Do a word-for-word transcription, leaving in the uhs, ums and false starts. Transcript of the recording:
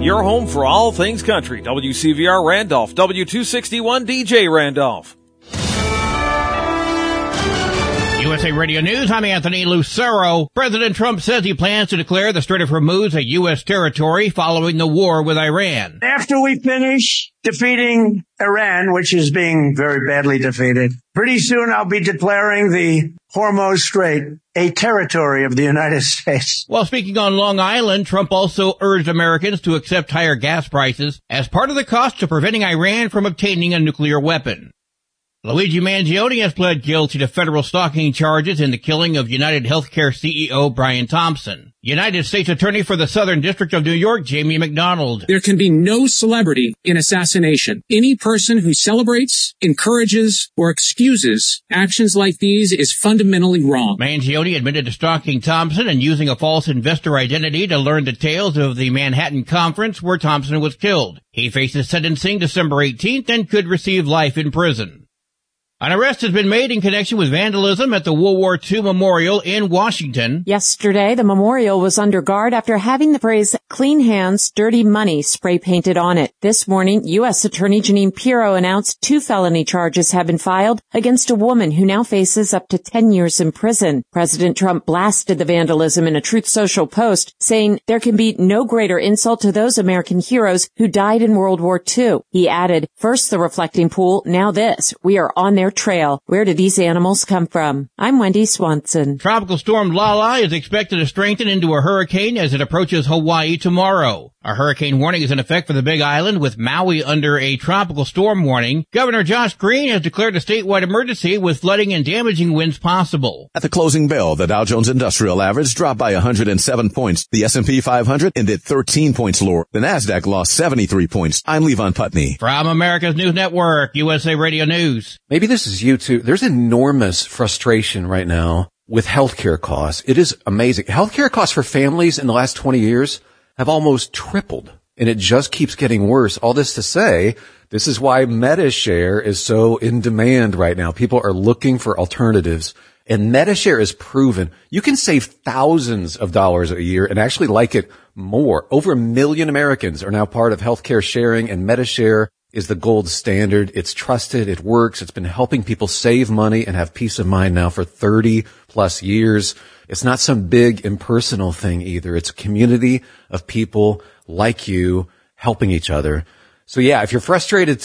your home for all things country. W C V R Randolph, W two sixty-one D J Randolph. U S A Radio News, I'm Anthony Lucero. President Trump says he plans to declare the Strait of Hormuz a U S territory following the war with Iran. After we finish defeating Iran, which is being very badly defeated, pretty soon I'll be declaring the Hormuz Strait a territory of the United States. While speaking on Long Island, Trump also urged Americans to accept higher gas prices as part of the cost to preventing Iran from obtaining a nuclear weapon. Luigi Mangione has pled guilty to federal stalking charges in the killing of United Healthcare C E O Brian Thompson. United States Attorney for the Southern District of New York, Jamie McDonald. There can be no celebrity in assassination. Any person who celebrates, encourages, or excuses actions like these is fundamentally wrong. Mangione admitted to stalking Thompson and using a false investor identity to learn details of the Manhattan conference where Thompson was killed. He faces sentencing December eighteenth and could receive life in prison. An arrest has been made in connection with vandalism at the World War Two Memorial in Washington. Yesterday, the memorial was under guard after having the phrase "Clean Hands, Dirty Money" spray painted on it. This morning, U S Attorney Jeanine Pirro announced two felony charges have been filed against a woman who now faces up to ten years in prison. President Trump blasted the vandalism in a Truth Social post, saying there can be no greater insult to those American heroes who died in World War Two. He added, "First the reflecting pool, now this. We are on their trail. Where do these animals come from?" I'm Wendy Swanson. Tropical storm Lala is expected to strengthen into a hurricane as it approaches Hawaii tomorrow. A hurricane warning is in effect for the Big Island, with Maui under a tropical storm warning. Governor Josh Green has declared a statewide emergency with flooding and damaging winds possible. At the closing bell, the Dow Jones Industrial Average dropped by one hundred seven points. The S and P five hundred ended thirteen points lower. The Nasdaq lost seventy-three points. I'm Levon Putney. From America's News Network, U S A Radio News. Maybe this is you too. There's enormous frustration right now with healthcare costs. It is amazing. Healthcare costs for families in the last twenty years have almost tripled, and it just keeps getting worse. All this to say, this is why MediShare is so in demand right now. People are looking for alternatives, and MediShare is proven you can save thousands of dollars a year and actually like it more. Over a million Americans are now part of healthcare sharing, and MediShare is the gold standard. It's trusted. It works. It's been helping people save money and have peace of mind now for thirty plus years. It's not some big impersonal thing either. It's a community of people like you helping each other. So yeah, if you're frustrated